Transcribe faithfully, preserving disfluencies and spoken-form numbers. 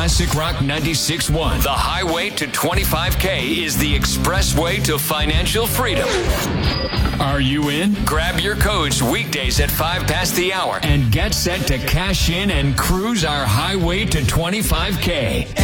Classic Rock ninety-six point one. The highway to twenty-five K is the expressway to financial freedom. Are you in? Grab your codes weekdays at five past the hour and get set to cash in and cruise our highway to twenty-five K.